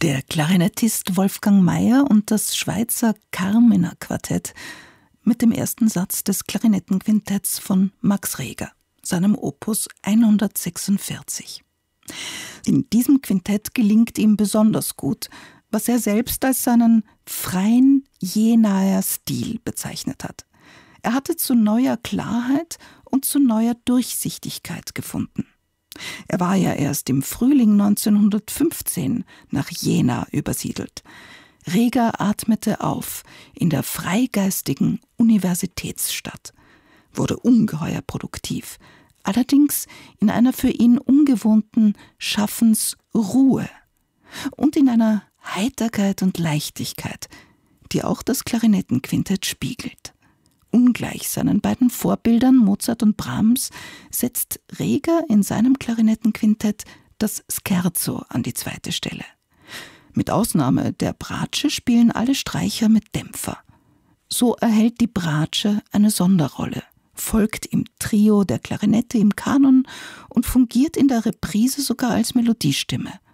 Der Klarinettist Wolfgang Mayer und das Schweizer Carminer Quartett mit dem ersten Satz des Klarinettenquintetts von Max Reger, seinem Opus 146. In diesem Quintett gelingt ihm besonders gut, was er selbst als seinen freien Jenaer Stil bezeichnet hat. Er hatte zu neuer Klarheit und zu neuer Durchsichtigkeit gefunden. Er war ja erst im Frühling 1915 nach Jena übersiedelt. Reger atmete auf in der freigeistigen Universitätsstadt, wurde ungeheuer produktiv, allerdings in einer für ihn ungewohnten Schaffensruhe und in einer Heiterkeit und Leichtigkeit, die auch das Klarinettenquintett spiegelt. Ungleich seinen beiden Vorbildern Mozart und Brahms setzt Reger in seinem Klarinettenquintett das Scherzo an die zweite Stelle. Mit Ausnahme der Bratsche spielen alle Streicher mit Dämpfer. So erhält die Bratsche eine Sonderrolle, folgt im Trio der Klarinette im Kanon und fungiert in der Reprise sogar als Melodiestimme.